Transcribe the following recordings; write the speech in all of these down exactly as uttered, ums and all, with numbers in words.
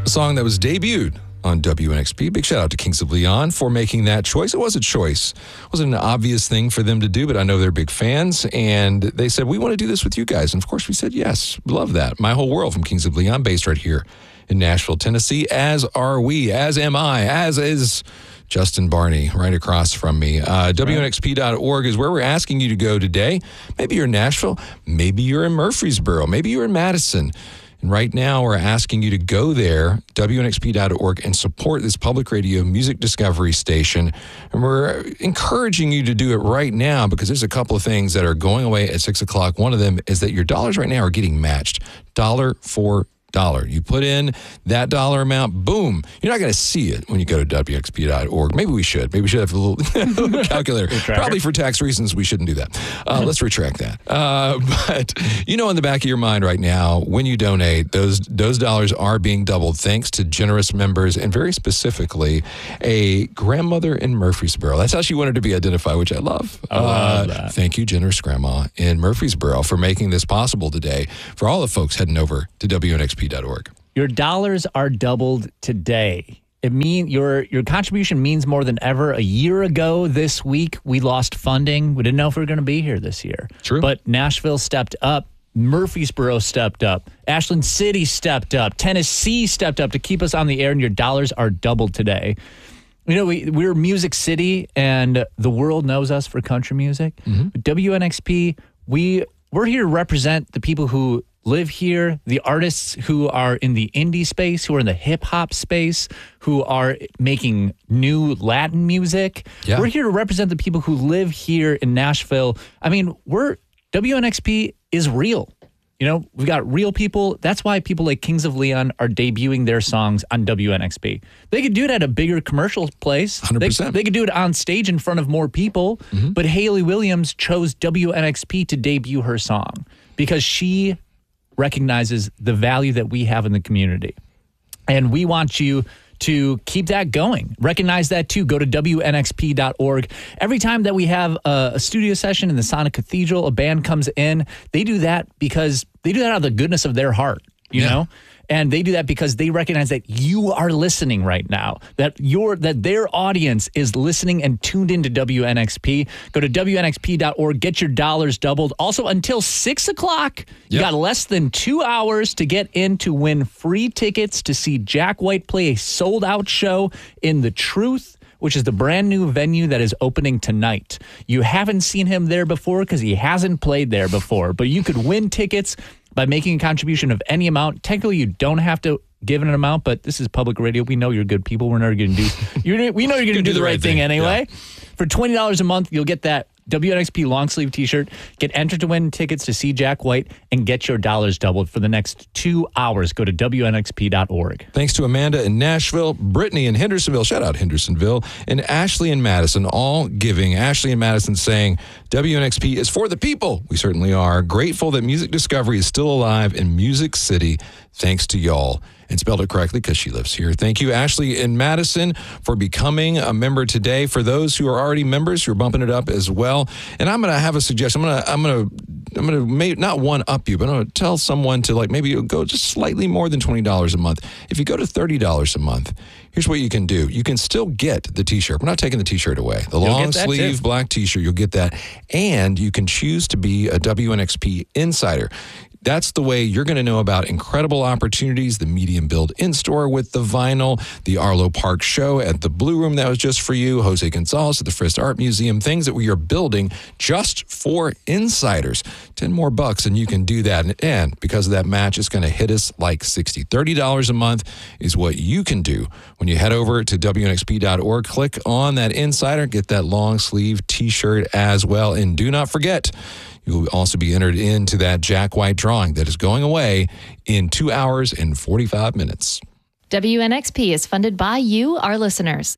a song that was debuted on W N X P. Big shout out to Kings of Leon for making that choice. It was a choice. It wasn't an obvious thing for them to do, but I know they're big fans, and they said, we want to do this with you guys. And of course we said, yes, we love that. My Whole World from Kings of Leon, based right here in Nashville, Tennessee, as are we, as am I, as is Justin Barney right across from me. Uh, W N X P dot org is where we're asking you to go today. Maybe you're in Nashville. Maybe you're in Murfreesboro. Maybe you're in Madison. And right now, we're asking you to go there, W N X P dot org, and support this public radio music discovery station. And we're encouraging you to do it right now because there's a couple of things that are going away at six o'clock. One of them is that your dollars right now are getting matched. Dollar for dollar. You put in that dollar amount, boom. You're not going to see it when you go to W N X P dot org. Maybe we should. Maybe we should have a little, little calculator. Probably for tax reasons, we shouldn't do that. Uh, let's retract that. Uh, but you know in the back of your mind right now, when you donate, those those dollars are being doubled thanks to generous members and very specifically a grandmother in Murfreesboro. That's how she wanted to be identified, which I love. I love uh, that. Thank you, generous grandma in Murfreesboro, for making this possible today. For all the folks heading over to W N X P dot org. Your dollars are doubled today. It mean your your contribution means more than ever. A year ago this week, we lost funding. We didn't know if we were going to be here this year. True. But Nashville stepped up. Murfreesboro stepped up. Ashland City stepped up. Tennessee stepped up to keep us on the air, and your dollars are doubled today. You know, we, we're Music City, and the world knows us for country music. Mm-hmm. W N X P, we, we're here to represent the people who live here, the artists who are in the indie space, who are in the hip-hop space, who are making new Latin music. Yeah. We're here to represent the people who live here in Nashville. I mean, we're W N X P is real. You know, we've got real people. That's why people like Kings of Leon are debuting their songs on W N X P. They could do it at a bigger commercial place. one hundred percent. They, they could do it on stage in front of more people. Mm-hmm. But Hayley Williams chose W N X P to debut her song because she recognizes the value that we have in the community. And we want you to keep that going. Recognize that too. Go to W N X P dot org. Every time that we have a, a studio session in the Sonic Cathedral, a band comes in, they do that because they do that out of the goodness of their heart, you yeah. know? And they do that because they recognize that you are listening right now, that your that their audience is listening and tuned into W N X P. Go to W N X P dot org, get your dollars doubled. Also, until six o'clock, you yep. got less than two hours to get in to win free tickets to see Jack White play a sold-out show in The Truth, which is the brand new venue that is opening tonight. You haven't seen him there before because he hasn't played there before, but you could win tickets by making a contribution of any amount. Technically, you don't have to give an amount, but this is public radio. We know you're good people. We're never going to do. You're, we know you're going to do, do the right, right thing, thing anyway. Yeah. For twenty dollars a month, you'll get that W N X P long sleeve T-shirt. Get entered to win tickets to see Jack White and get your dollars doubled for the next two hours. Go to W N X P dot org. Thanks to Amanda in Nashville, Brittany in Hendersonville, shout out Hendersonville, and Ashley in Madison, all giving. Ashley in Madison saying, W N X P is for the people. We certainly are. Grateful that music discovery is still alive in Music City, thanks to y'all. And spelled it correctly because she lives here. Thank you, Ashley in Madison, for becoming a member today. For those who are already members, you're bumping it up as well. And I'm going to have a suggestion. I'm going to, I'm going to, I'm going to not one up you, but I'm going to tell someone to like maybe go just slightly more than twenty dollars a month. If you go to thirty dollars a month, here's what you can do. You can still get the T-shirt. We're not taking the T-shirt away. The you'll long sleeve black T-shirt, you'll get that. And you can choose to be a W N X P insider. That's the way you're going to know about incredible opportunities, the Medium Build in-store with the vinyl, the Arlo Park show at the Blue Room that was just for you, Jose Gonzalez at the Frist Art Museum, things that we are building just for insiders. ten more bucks and you can do that. And, and because of that match, it's going to hit us like sixty dollars. thirty dollars a month is what you can do when you head over to W N X P dot org. Click on that insider, get that long sleeve T-shirt as well. And do not forget, you will also be entered into that Jack White drawing that is going away in two hours and forty-five minutes. W N X P is funded by you, our listeners.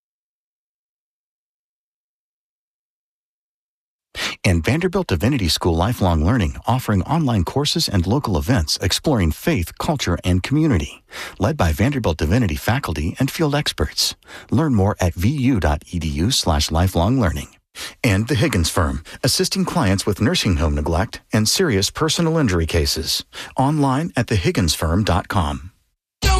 And Vanderbilt Divinity School Lifelong Learning, offering online courses and local events exploring faith, culture, and community. Led by Vanderbilt Divinity faculty and field experts. Learn more at vu.edu slash lifelong learning. And the Higgins Firm, assisting clients with nursing home neglect and serious personal injury cases. Online at the higgins firm dot com.